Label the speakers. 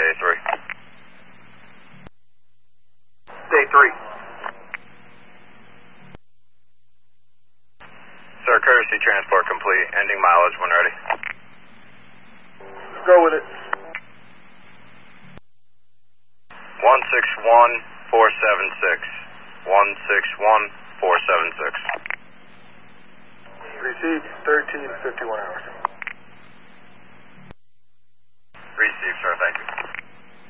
Speaker 1: day 3.
Speaker 2: Day 3.
Speaker 1: Sir, courtesy transport complete. Ending mileage when ready.
Speaker 2: Let's go with it.
Speaker 1: 161476. 161476.
Speaker 2: Received 1351 hours.